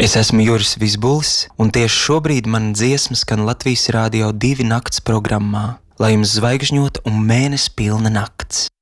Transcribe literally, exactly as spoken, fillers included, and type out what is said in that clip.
Es esmu Juris Vizbulis, un tieši šobrīd man dziesmas skan Latvijas Rādio divi nakts programmā, lai jums zvaigžņota un mēnesi pilna nakts.